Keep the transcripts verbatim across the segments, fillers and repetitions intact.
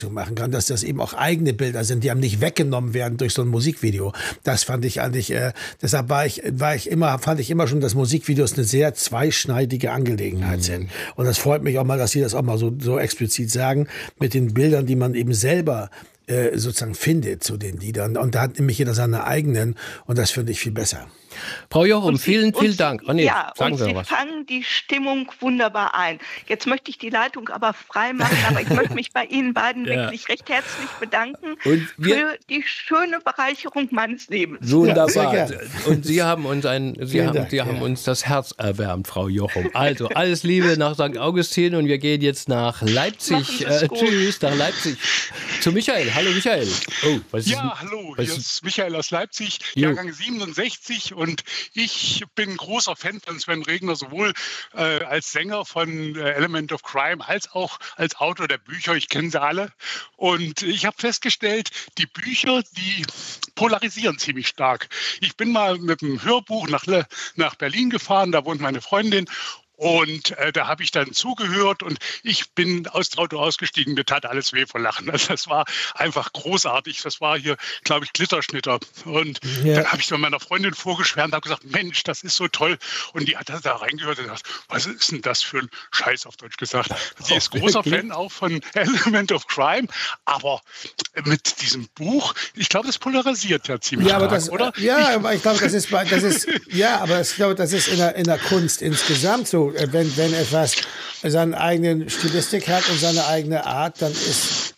machen kann, dass das eben auch eigene Bilder sind, die einem nicht weggenommen werden durch so ein Musikvideo. Das fand ich eigentlich, äh, deshalb war ich, war ich immer, fand ich immer schon, dass Musikvideos eine sehr zweischneidige Angelegenheit mhm. sind. Und das freut mich auch mal, dass Sie das auch mal so, so explizit sagen, mit den Bildern, die man eben selber äh, sozusagen findet zu den Liedern. Und da hat nämlich jeder seine eigenen und das finde ich viel besser. Frau Jochum, vielen, vielen Dank. Oh, nee, ja, sagen und Sie, Sie was. fangen die Stimmung wunderbar ein. Jetzt möchte ich die Leitung aber frei machen, aber ich möchte mich bei Ihnen beiden ja. wirklich recht herzlich bedanken und wir, für die schöne Bereicherung meines Lebens. Wunderbar. Ja, und Sie haben uns ein, Sie, haben, Dank, Sie haben ja. uns das Herz erwärmt, Frau Jochum. Also alles Liebe nach Sankt Augustin und wir gehen jetzt nach Leipzig. Äh, tschüss, nach Leipzig. Zu Michael. Hallo Michael. Oh, was ist, ja, hallo. Hier ist Michael aus Leipzig, Jahrgang siebenundsechzig. Und ich bin großer Fan von Sven Regner, sowohl äh, als Sänger von äh, Element of Crime als auch als Autor der Bücher. Ich kenne sie alle. Und ich habe festgestellt, die Bücher, die polarisieren ziemlich stark. Ich bin mal mit dem Hörbuch nach, nach Berlin gefahren, da wohnt meine Freundin. Und äh, da habe ich dann zugehört und ich bin aus dem Auto ausgestiegen. Mir tat alles weh vor Lachen. Also das war einfach großartig. Das war hier, glaube ich, Glitterschnitter. Und ja. dann habe ich dann meiner Freundin vorgeschwärmt und habe gesagt, Mensch, das ist so toll. Und die hat da reingehört und gesagt, was ist denn das für ein Scheiß, auf Deutsch gesagt. Sie ist großer Fan auch von Element of Crime. Aber mit diesem Buch, ich glaube, das polarisiert ja ziemlich ja, aber stark, das, oder? Ja, ich, aber ich glaube, das ist, das ist, ja, aber ich glaube, das ist in der, in der Kunst insgesamt so. Wenn, wenn etwas seine eigene Stilistik hat und seine eigene Art, dann ist,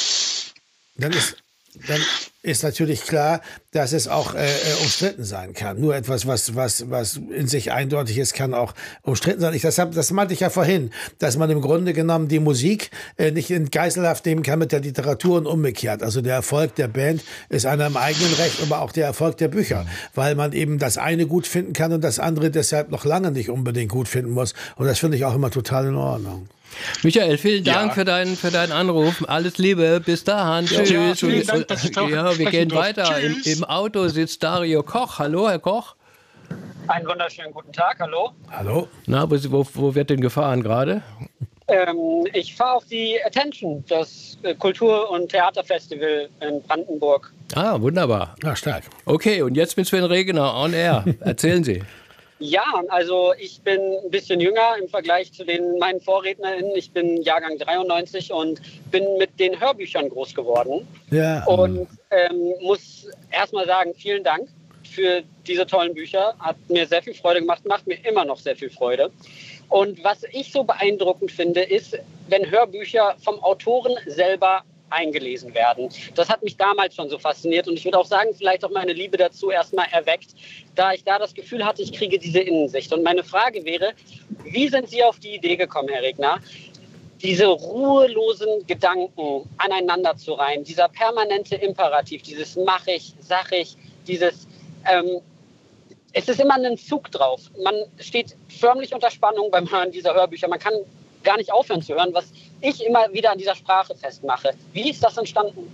dann ist, dann ist natürlich klar, dass es auch äh, umstritten sein kann. Nur etwas, was, was, was in sich eindeutig ist, kann auch umstritten sein. Ich, das, hab, das meinte ich ja vorhin, dass man im Grunde genommen die Musik äh, nicht in Geiselhaft nehmen kann mit der Literatur und umgekehrt. Also der Erfolg der Band ist einer im eigenen Recht, aber auch der Erfolg der Bücher, weil man eben das eine gut finden kann und das andere deshalb noch lange nicht unbedingt gut finden muss. Und das finde ich auch immer total in Ordnung. Michael, vielen Dank ja. für, deinen, für deinen Anruf. Alles Liebe, bis dahin. Ja, Tschüss. Ja, Dank, dass ich ja, wir gehen weiter. Im, Im Auto sitzt Dario Koch. Hallo, Herr Koch. Einen wunderschönen guten Tag, hallo. Hallo. Na, wo, wo wird denn gefahren gerade? Ähm, ich fahre auf die Attention, das Kultur- und Theaterfestival in Brandenburg. Ah, wunderbar. Ja, stark. Okay, und jetzt mit Sven Regner on air. Erzählen Sie. Ja, also ich bin ein bisschen jünger im Vergleich zu den meinen VorrednerInnen. Ich bin Jahrgang dreiundneunzig und bin mit den Hörbüchern groß geworden. Ja. Und ähm, muss erstmal sagen, vielen Dank für diese tollen Bücher. Hat mir sehr viel Freude gemacht, macht mir immer noch sehr viel Freude. Und was ich so beeindruckend finde, ist, wenn Hörbücher vom Autoren selber eingelesen werden. Das hat mich damals schon so fasziniert und ich würde auch sagen, vielleicht auch meine Liebe dazu erstmal erweckt, da ich da das Gefühl hatte, ich kriege diese Innensicht. Und meine Frage wäre, wie sind Sie auf die Idee gekommen, Herr Regner, diese ruhelosen Gedanken aneinander zu reihen, dieser permanente Imperativ, dieses mach ich, sag ich, dieses, ähm, es ist immer ein Zug drauf. Man steht förmlich unter Spannung beim Hören dieser Hörbücher. Man kann gar nicht aufhören zu hören, was ich immer wieder an dieser Sprache festmache. Wie ist das entstanden?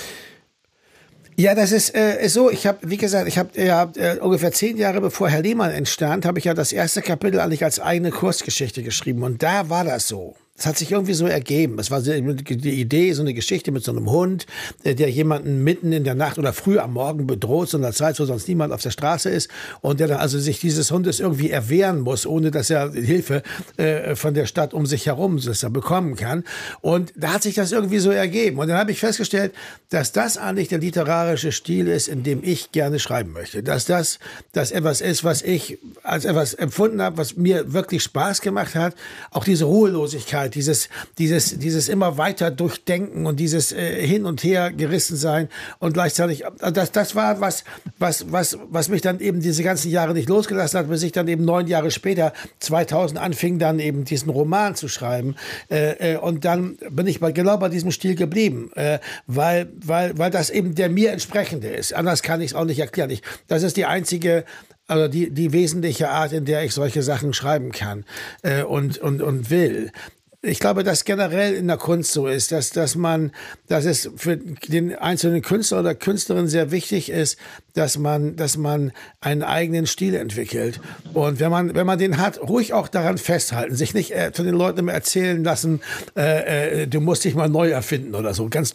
Ja, das ist, äh, ist so. Ich habe, wie gesagt, ich habe ja, äh, ungefähr zehn Jahre bevor Herr Lehmann entstand, habe ich ja das erste Kapitel eigentlich als eigene Kurzgeschichte geschrieben. Und da war das so. Es hat sich irgendwie so ergeben. Es war die Idee, so eine Geschichte mit so einem Hund, der jemanden mitten in der Nacht oder früh am Morgen bedroht, zu einer Zeit, wo sonst niemand auf der Straße ist, und der dann also sich dieses Hundes irgendwie erwehren muss, ohne dass er Hilfe äh, von der Stadt um sich herum dass er bekommen kann. Und da hat sich das irgendwie so ergeben. Und dann habe ich festgestellt, dass das eigentlich der literarische Stil ist, in dem ich gerne schreiben möchte. Dass das, das etwas ist, was ich als etwas empfunden habe, was mir wirklich Spaß gemacht hat. Auch diese Ruhelosigkeit, dieses, dieses, dieses immer weiter Durchdenken und dieses äh, Hin und Her gerissen sein und gleichzeitig, das, das war was, was, was, was mich dann eben diese ganzen Jahre nicht losgelassen hat, bis ich dann eben neun Jahre später, zweitausend, anfing dann eben diesen Roman zu schreiben, äh, äh, und dann bin ich bei, genau bei diesem Stil geblieben, äh, weil, weil, weil das eben der mir entsprechende ist. Anders kann ich es auch nicht erklären. Ich, das ist die einzige, also die, die wesentliche Art, in der ich solche Sachen schreiben kann äh, und, und, und will. ich glaube, dass generell in der Kunst so ist, dass, dass man, dass es für den einzelnen Künstler oder Künstlerin sehr wichtig ist, dass man, dass man einen eigenen Stil entwickelt. Und wenn man, wenn man den hat, ruhig auch daran festhalten, sich nicht äh, von den Leuten immer erzählen lassen, äh, äh, du musst dich mal neu erfinden oder so. Ganz